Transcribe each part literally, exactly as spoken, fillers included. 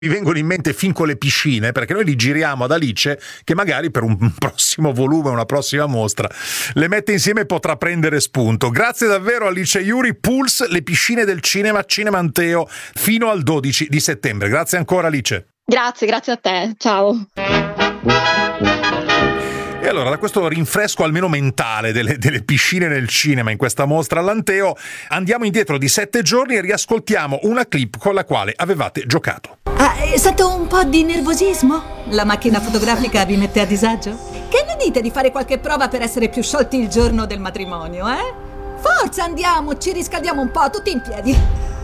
mi vengono in mente film con le piscine, perché noi li giriamo ad Alice, che magari per un prossimo volume, una prossima mostra, le mette insieme e potrà prendere spunto. Grazie davvero Alice Iuri. Pulse, le piscine del cinema, Cinemanteo, fino al dodici di settembre. Grazie ancora Alice. Grazie, grazie a te. Ciao. E allora, da questo rinfresco almeno mentale delle, delle piscine nel cinema in questa mostra all'Anteo, andiamo indietro di sette giorni e riascoltiamo una clip con la quale avevate giocato. Ah, sento un po' di nervosismo? La macchina fotografica vi mette a disagio? Che ne dite di fare qualche prova per essere più sciolti il giorno del matrimonio, eh? Forza, andiamo, ci riscaldiamo un po', tutti in piedi.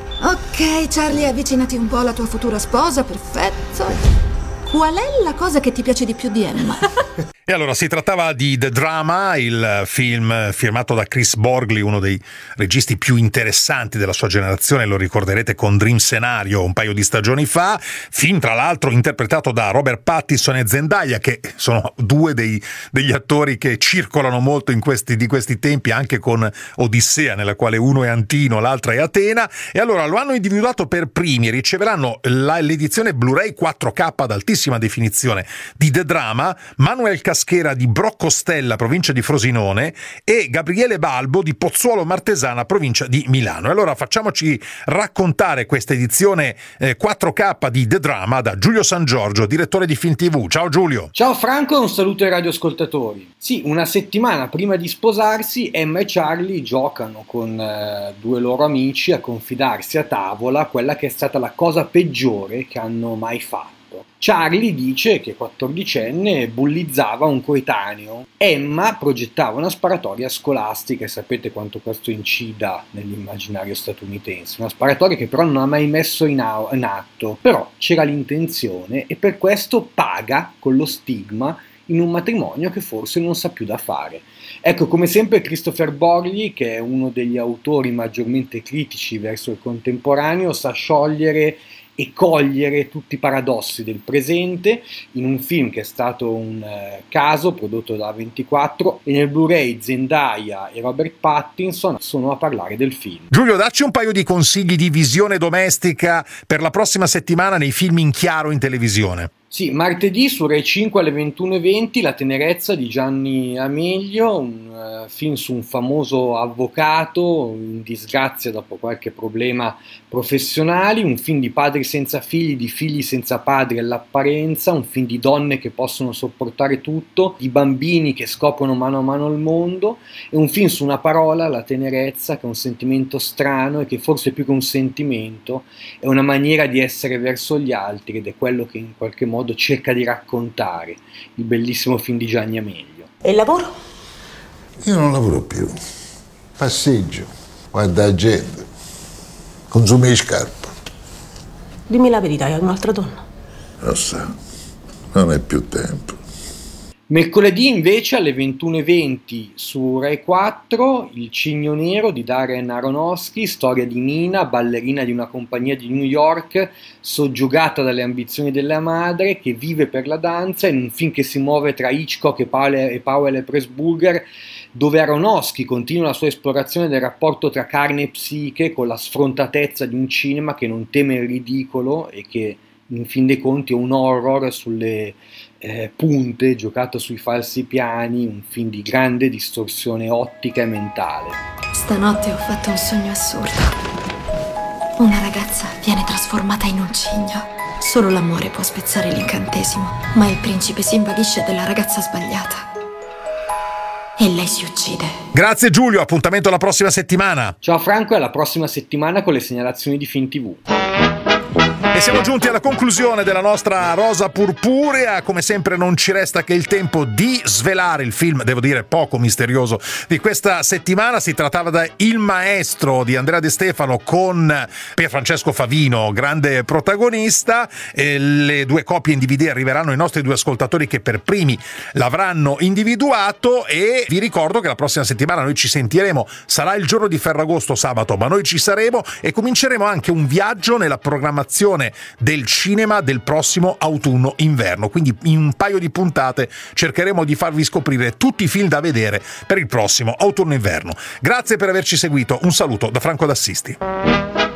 Ok, Charlie, avvicinati un po' alla tua futura sposa, perfetto. Qual è la cosa che ti piace di più di Emma? E allora si trattava di The Drama, il film firmato da Chris Borgli, uno dei registi più interessanti della sua generazione, lo ricorderete con Dream Scenario un paio di stagioni fa, film tra l'altro interpretato da Robert Pattinson e Zendaya, che sono due dei, degli attori che circolano molto in questi, di questi tempi, anche con Odissea, nella quale uno è Antino, l'altra è Atena, e allora lo hanno individuato per primi, riceveranno la, l'edizione Blu-ray quattro K ad altissima definizione di The Drama, Manuel Caschera di Broccostella, provincia di Frosinone, e Gabriele Balbo di Pozzuolo Martesana, provincia di Milano. E allora facciamoci raccontare questa edizione eh, quattro K di The Drama da Giulio San Giorgio, direttore di Film tivù. Ciao Giulio. Ciao Franco e un saluto ai radioascoltatori. Sì, una settimana prima di sposarsi Emma e Charlie giocano con eh, due loro amici a confidarsi a tavola quella che è stata la cosa peggiore che hanno mai fatto. Charlie dice che quattordicenne bullizzava un coetaneo. Emma progettava una sparatoria scolastica e sapete quanto questo incida nell'immaginario statunitense. Una sparatoria che però non ha mai messo in, a- in atto. Però c'era l'intenzione e per questo paga con lo stigma in un matrimonio che forse non sa più da fare. Ecco, come sempre Christopher Borgli, che è uno degli autori maggiormente critici verso il contemporaneo, sa sciogliere e cogliere tutti i paradossi del presente in un film che è stato un eh, caso prodotto da ventiquattro, e nel Blu-ray Zendaya e Robert Pattinson sono a parlare del film. Giulio, dacci un paio di consigli di visione domestica per la prossima settimana nei film in chiaro in televisione. Sì, martedì su Rai cinque alle ventuno e venti La tenerezza di Gianni Amelio, un uh, film su un famoso avvocato in disgrazia dopo qualche problema professionale, un film di padri senza figli, di figli senza padri all'apparenza, un film di donne che possono sopportare tutto, di bambini che scoprono mano a mano il mondo, e un film su una parola, la tenerezza, che è un sentimento strano e che forse più che un sentimento è una maniera di essere verso gli altri, ed è quello che in qualche modo cerca di raccontare il bellissimo film di Gianni Amelio. E il lavoro? Io non lavoro più, passeggio, guarda la gente, consumo le scarpe. Dimmi la verità, hai un'altra donna? Lo so, non è più tempo. Mercoledì invece alle ventuno e venti su Rai quattro Il Cigno Nero di Darren Aronofsky, storia di Nina, ballerina di una compagnia di New York, soggiogata dalle ambizioni della madre, che vive per la danza, in un film che si muove tra Hitchcock e Powell e Powell e Pressburger, dove Aronofsky continua la sua esplorazione del rapporto tra carne e psiche con la sfrontatezza di un cinema che non teme il ridicolo e che in fin dei conti è un horror sulle eh, punte, giocato sui falsi piani, un film di grande distorsione ottica e mentale. Stanotte ho fatto un sogno assurdo. Una ragazza viene trasformata in un cigno. Solo l'amore può spezzare l'incantesimo, ma il principe si invaghisce della ragazza sbagliata e lei si uccide. Grazie Giulio, appuntamento alla prossima settimana. Ciao Franco, e alla prossima settimana con le segnalazioni di Film tivù. E siamo giunti alla conclusione della nostra rosa purpurea. Come sempre non ci resta che il tempo di svelare il film, devo dire poco misterioso, di questa settimana. Si trattava da Il Maestro di Andrea De Stefano con Pierfrancesco Favino, grande protagonista. E le due copie in D V D arriveranno ai nostri due ascoltatori che per primi l'avranno individuato, e vi ricordo che la prossima settimana noi ci sentiremo. Sarà il giorno di Ferragosto, sabato, ma noi ci saremo e cominceremo anche un viaggio nella programmazione del cinema del prossimo autunno-inverno, quindi in un paio di puntate cercheremo di farvi scoprire tutti i film da vedere per il prossimo autunno-inverno. Grazie per averci seguito, un saluto da Franco D'Assisti.